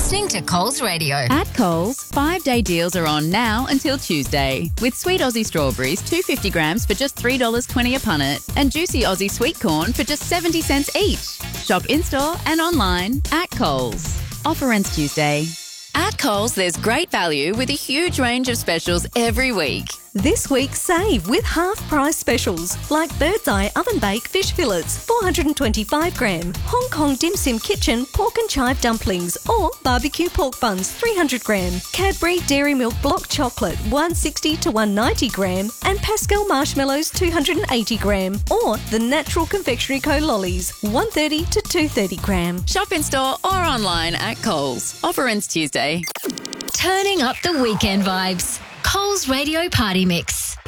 listening to Coles Radio. At Coles, 5-day deals are on now until Tuesday. With sweet Aussie strawberries, 250 grams for just $3.20 a punnet, and juicy Aussie sweet corn for just 70 cents each. Shop in-store and online at Coles. Offer ends Tuesday. At Coles, there's great value with a huge range of specials every week. This week, save with half-price specials like Bird's Eye Oven Bake Fish Fillets, 425 gram, Hong Kong Dim Sum Kitchen Pork and Chive Dumplings or Barbecue Pork Buns, 300 gram, Cadbury Dairy Milk Block Chocolate, 160 to 190 gram, and Pascal Marshmallows, 280 gram, or the Natural Confectionery Co. Lollies, 130 to 230 gram. Shop in-store or online at Coles. Offer ends Tuesday. Turning up the weekend vibes. Coles Radio Party Mix.